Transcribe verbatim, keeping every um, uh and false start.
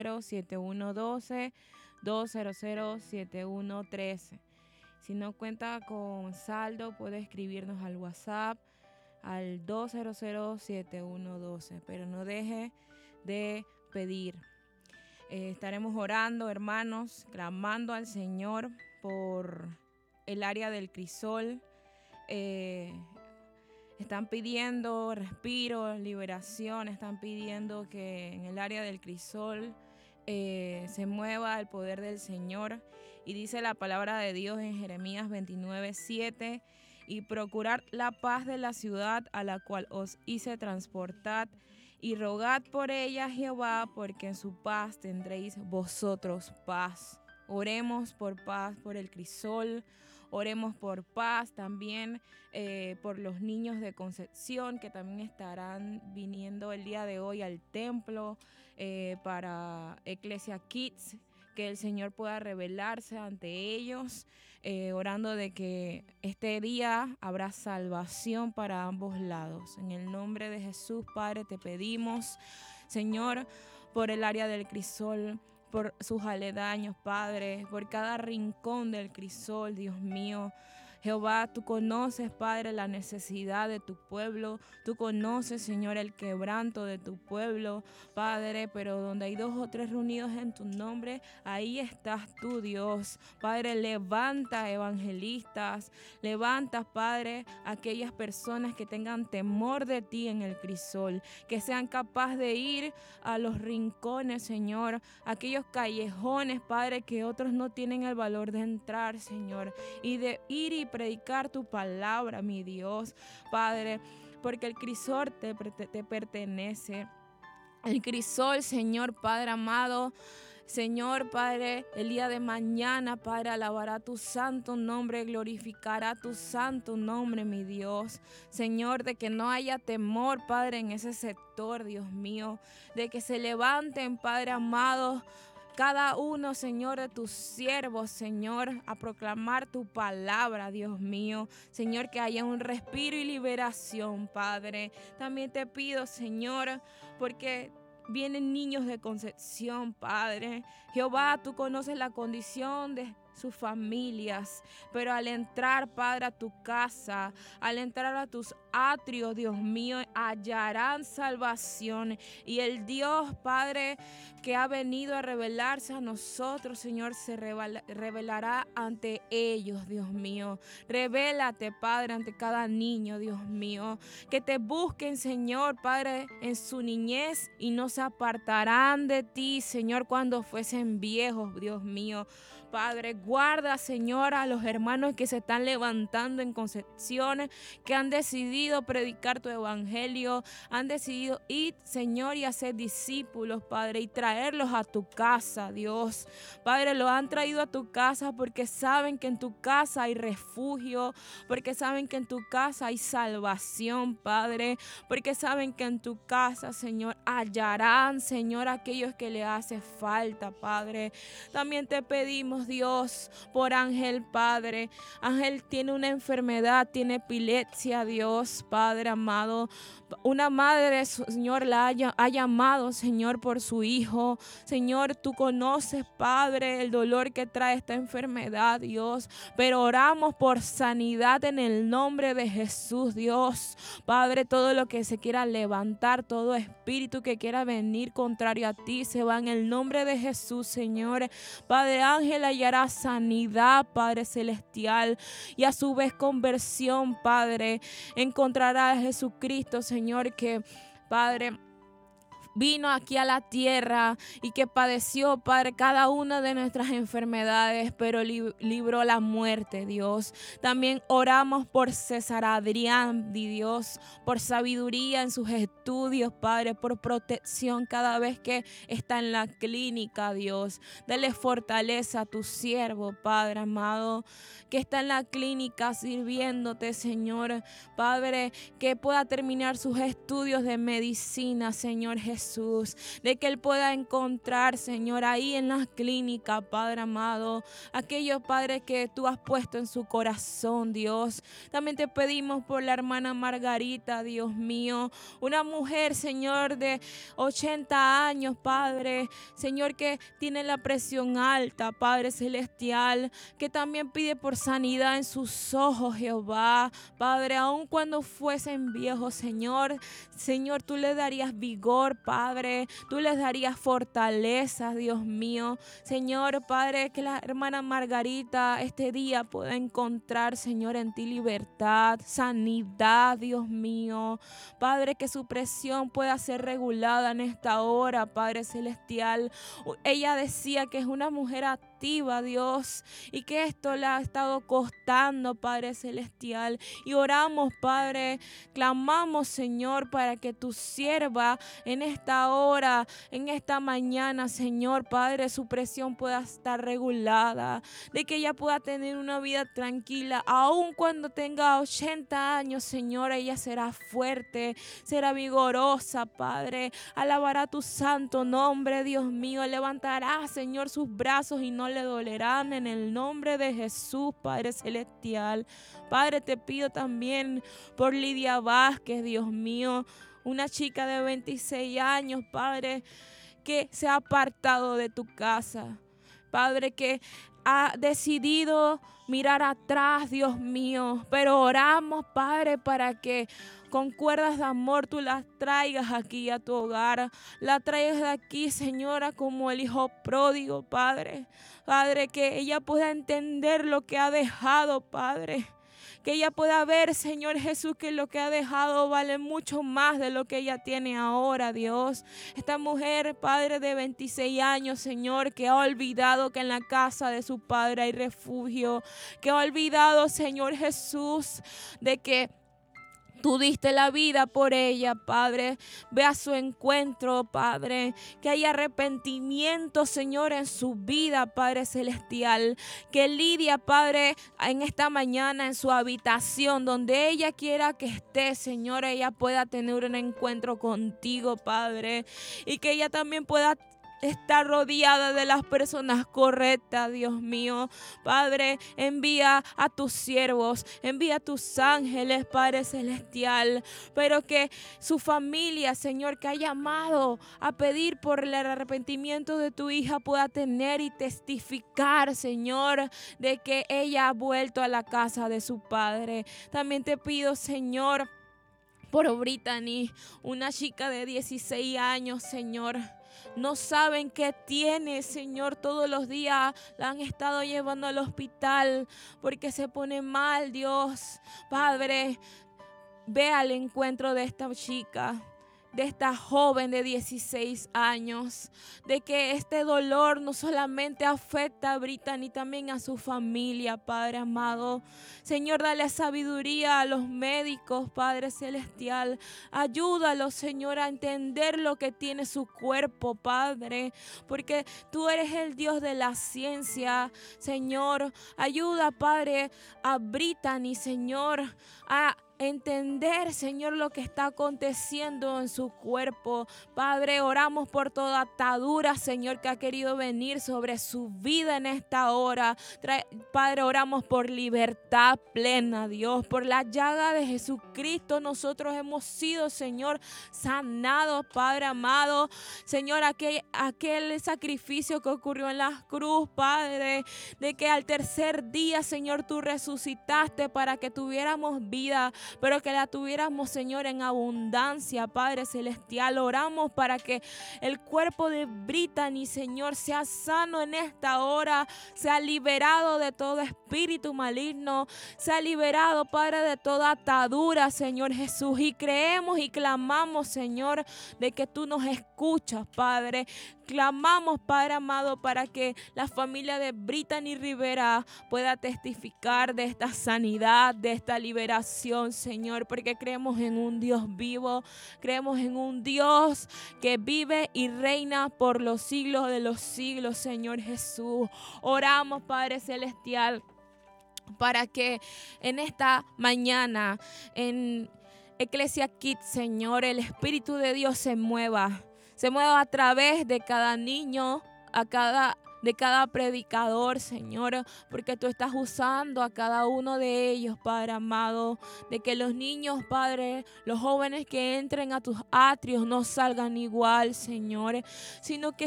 siete uno uno dos, dos cero cero siete uno uno tres. Si no cuenta con saldo, puede escribirnos al WhatsApp al dos cero cero siete uno uno dos, pero no deje de pedir. Eh, estaremos orando, hermanos, clamando al Señor por el área del Crisol. Eh, están pidiendo respiro, liberación, están pidiendo que en el área del Crisol eh, se mueva el poder del Señor. Y dice la palabra de Dios en Jeremías veintinueve siete: y procurar la paz de la ciudad a la cual os hice transportar, y rogad por ella a Jehová, porque en su paz tendréis vosotros paz. Oremos por paz por el Crisol, oremos por paz también eh, por los niños de Concepción, que también estarán viniendo el día de hoy al templo eh, para Eclesia Kids, que el Señor pueda revelarse ante ellos, eh, orando de que este día habrá salvación para ambos lados. En el nombre de Jesús, Padre, te pedimos, Señor, por el área del Crisol, por sus aledaños, Padre, por cada rincón del Crisol, Dios mío. Jehová, tú conoces, Padre, la necesidad de tu pueblo. Tú conoces, Señor, el quebranto de tu pueblo, Padre, pero donde hay dos o tres reunidos en tu nombre, ahí estás tú, Dios. Padre, levanta evangelistas, levanta, Padre, aquellas personas que tengan temor de ti en el Crisol, que sean capaces de ir a los rincones, Señor, aquellos callejones, Padre, que otros no tienen el valor de entrar, Señor, y de ir y predicar tu palabra, mi Dios, Padre, porque el Crisol te, te, te pertenece. El Crisol, Señor, Padre amado, Señor, Padre, el día de mañana, Padre, alabará tu santo nombre, glorificará tu santo nombre, mi Dios. Señor, de que no haya temor, Padre, en ese sector, Dios mío, de que se levanten, Padre amado, cada uno, Señor, de tus siervos, Señor, a proclamar tu palabra, Dios mío. Señor, que haya un respiro y liberación, Padre. También te pido, Señor, porque vienen niños de Concepción, Padre. Jehová, tú conoces la condición de sus familias, pero al entrar, Padre, a tu casa, al entrar a tus atrios, Dios mío, hallarán salvación. Y el Dios, Padre, que ha venido a revelarse a nosotros, Señor, se revelará ante ellos, Dios mío. Revélate, Padre, ante cada niño, Dios mío. Que te busquen, Señor, Padre, en su niñez y no se apartarán de ti, Señor, cuando fuesen viejos, Dios mío. Padre, guarda, Señor, a los hermanos que se están levantando en Concepción, que han decidido predicar tu evangelio, han decidido ir, Señor, y hacer discípulos, Padre, y traerlos a tu casa, Dios. Padre, los han traído a tu casa porque saben que en tu casa hay refugio, porque saben que en tu casa hay salvación, Padre, porque saben que en tu casa, Señor, hallarán, Señor, aquellos que le hace falta, Padre. También te pedimos, Dios, por Ángel, Padre. Ángel tiene una enfermedad, tiene epilepsia, Dios, Padre amado. Una madre, Señor, la haya, ha llamado, Señor, por su hijo. Señor, tú conoces, Padre, el dolor que trae esta enfermedad, Dios. Pero oramos por sanidad en el nombre de Jesús, Dios. Padre, todo lo que se quiera levantar, todo espíritu que quiera venir contrario a ti, se va en el nombre de Jesús, Señor. Padre, Ángel hallará sanidad, Padre celestial, y a su vez conversión, Padre. Encontrará a Jesucristo, Señor, que, Padre, vino aquí a la tierra y que padeció, Padre, cada una de nuestras enfermedades, pero li- libró la muerte, Dios. También oramos por César Adrián, Dios, por sabiduría en sus estudios, Padre, por protección cada vez que está en la clínica, Dios. Dale fortaleza a tu siervo, Padre amado, que está en la clínica sirviéndote, Señor. Padre, que pueda terminar sus estudios de medicina, Señor Jesús. Jesús, de que Él pueda encontrar, Señor, ahí en la clínica, Padre amado, aquellos, Padre, que tú has puesto en su corazón, Dios. También te pedimos por la hermana Margarita, Dios mío, una mujer, Señor, de ochenta años, Padre, Señor, que tiene la presión alta, Padre celestial, que también pide por sanidad en sus ojos, Jehová, Padre, aun cuando fuesen viejos, Señor, Señor, tú les darías vigor, Padre, tú les darías fortaleza, Dios mío, Señor, Padre, que la hermana Margarita este día pueda encontrar, Señor, en ti libertad, sanidad, Dios mío, Padre, que su presión pueda ser regulada en esta hora, Padre celestial. Ella decía que es una mujer activa, Dios, y que esto le ha estado costando, Padre celestial, y oramos, Padre, clamamos, Señor, para que tu sierva en esta hora, en esta mañana, Señor, Padre, su presión pueda estar regulada, de que ella pueda tener una vida tranquila, aun cuando tenga ochenta años, Señor, ella será fuerte, será vigorosa, Padre, alabará tu santo nombre, Dios mío, levantará, Señor, sus brazos y no le dolerán en el nombre de Jesús, Padre celestial. Padre, te pido también por Lidia Vázquez, Dios mío, una chica de veintiséis años, Padre, que se ha apartado de tu casa, Padre, que ha decidido mirar atrás, Dios mío, pero oramos, Padre, para que con cuerdas de amor tú las traigas aquí a tu hogar, la traigas de aquí, Señora, como el hijo pródigo, Padre, Padre, que ella pueda entender lo que ha dejado, Padre, que ella pueda ver, Señor Jesús, que lo que ha dejado vale mucho más de lo que ella tiene ahora, Dios. Esta mujer, Padre, de veintiséis años, Señor, que ha olvidado que en la casa de su padre hay refugio, que ha olvidado, Señor Jesús, de que tú diste la vida por ella, Padre. Ve a su encuentro, Padre. Que haya arrepentimiento, Señor, en su vida, Padre celestial. Que Lidia, Padre, en esta mañana en su habitación, donde ella quiera que esté, Señor, ella pueda tener un encuentro contigo, Padre. Y que ella también pueda está rodeada de las personas correctas, Dios mío. Padre, envía a tus siervos, envía a tus ángeles, Padre celestial, pero que su familia, Señor, que ha llamado a pedir por el arrepentimiento de tu hija, pueda tener y testificar, Señor, de que ella ha vuelto a la casa de su padre. También te pido, Señor, por Brittany, una chica de dieciséis años, Señor. No saben qué tiene, Señor. Todos los días la han estado llevando al hospital porque se pone mal, Dios. Padre, ve al encuentro de esta chica, de esta joven de dieciséis años, de que este dolor no solamente afecta a Brittany, también a su familia, Padre amado. Señor, dale sabiduría a los médicos, Padre celestial. Ayúdalos, Señor, a entender lo que tiene su cuerpo, Padre, porque tú eres el Dios de la ciencia, Señor. Ayuda, Padre, a Brittany, Señor, a entender, Señor, lo que está aconteciendo en su cuerpo. Padre, oramos por toda atadura, Señor, que ha querido venir sobre su vida en esta hora. Trae, Padre, oramos por libertad plena, Dios. Por la llaga de Jesucristo nosotros hemos sido, Señor, sanados, Padre amado. Señor, aquel, aquel sacrificio que ocurrió en la cruz, Padre, de que al tercer día, Señor, tú resucitaste para que tuviéramos vida, pero que la tuviéramos, Señor, en abundancia, Padre celestial. Oramos para que el cuerpo de Brittany, Señor, sea sano en esta hora, sea liberado de todo espíritu maligno, sea liberado, Padre, de toda atadura, Señor Jesús. Y creemos y clamamos, Señor, de que tú nos escuchas, Padre. Clamamos, Padre amado, para que la familia de Brittany Rivera pueda testificar de esta sanidad, de esta liberación, Señor, porque creemos en un Dios vivo, creemos en un Dios que vive y reina por los siglos de los siglos, Señor Jesús. Oramos, Padre celestial, para que en esta mañana, en Iglesia Kids, Señor, el Espíritu de Dios se mueva. se mueva a través de cada niño, a cada de cada predicador, Señor, porque tú estás usando a cada uno de ellos, Padre amado, de que los niños, Padre, los jóvenes que entren a tus atrios no salgan igual, Señor, sino que